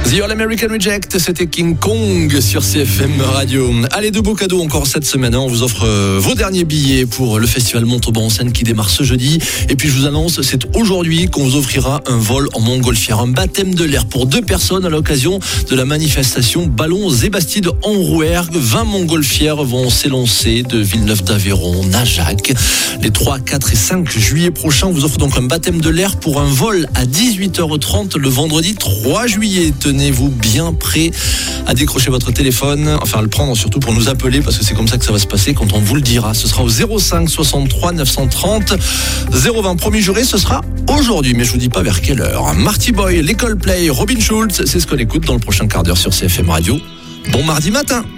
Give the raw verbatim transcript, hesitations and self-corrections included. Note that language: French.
The All American Reject, c'était King Kong sur C F M Radio. Allez, de beaux cadeaux encore cette semaine. On vous offre vos derniers billets pour le festival Montauban en scène qui démarre ce jeudi. Et puis je vous annonce, c'est aujourd'hui qu'on vous offrira un vol en montgolfière, un baptême de l'air pour deux personnes à l'occasion de la manifestation Ballons et Bastides en Rouergue. vingt montgolfières vont s'élancer de Villeneuve d'Aveyron, Najac. Les trois, quatre et cinq juillet prochains, on vous offre donc un baptême de l'air pour un vol à dix-huit heures trente le vendredi trois juillet. Tenez-vous bien prêt à décrocher votre téléphone, enfin à le prendre surtout pour nous appeler, parce que c'est comme ça que ça va se passer quand on vous le dira. Ce sera au zéro cinq soixante-trois neuf cent trente zéro vingt. Promis juré, ce sera aujourd'hui, mais je vous dis pas vers quelle heure. Marty Boy, les Coldplay, Robin Schulz, c'est ce qu'on écoute dans le prochain quart d'heure sur C F M Radio. Bon mardi matin.